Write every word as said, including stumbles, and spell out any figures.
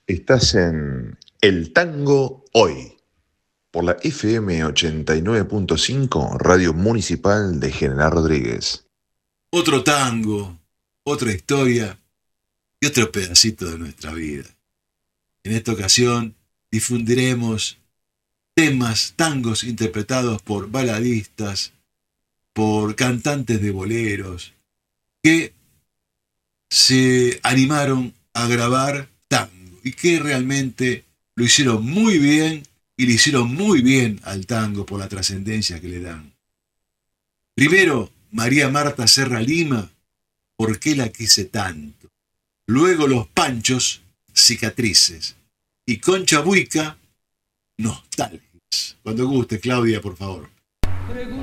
Estás en El Tango Hoy, por la F M ochenta y nueve punto cinco, Radio Municipal de General Rodríguez. Otro tango, otra historia y otro pedacito de nuestra vida. En esta ocasión difundiremos temas, tangos interpretados por baladistas, por cantantes de boleros, que se animaron a grabar tango y que realmente lo hicieron muy bien y le hicieron muy bien al tango por la trascendencia que le dan. Primero, María Marta Serra Lima, ¿por qué la quise tanto? Luego Los Panchos, Cicatrices. Y Concha Buica, Nostalgias. Cuando guste, Claudia, por favor.